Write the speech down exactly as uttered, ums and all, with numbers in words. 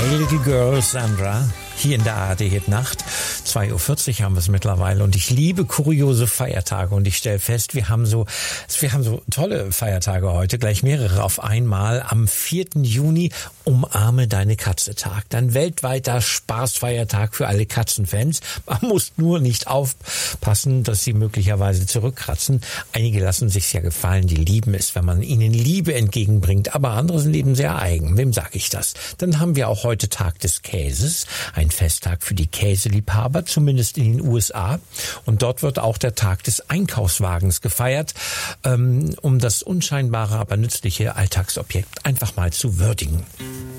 Hey Little Girl, Sandra, hier in der A R D-Hit-Nacht. zwei Uhr vierzig haben wir es mittlerweile und ich liebe kuriose Feiertage und ich stelle fest, wir haben so, wir haben so tolle Feiertage heute, gleich mehrere auf einmal. Am vierten Juni Umarme deine Katze Tag. Dann weltweiter Spaßfeiertag für alle Katzenfans. Man muss nur nicht aufpassen, dass sie möglicherweise zurückkratzen. Einige lassen sich's ja gefallen, die lieben es, wenn man ihnen Liebe entgegenbringt, aber andere sind eben sehr eigen. Wem sag ich das? Dann haben wir auch heute Tag des Käses, ein Festtag für die Käseliebhaber, zumindest in den U S A. Und dort wird auch der Tag des Einkaufswagens gefeiert, um das unscheinbare, aber nützliche Alltagsobjekt einfach mal zu würdigen.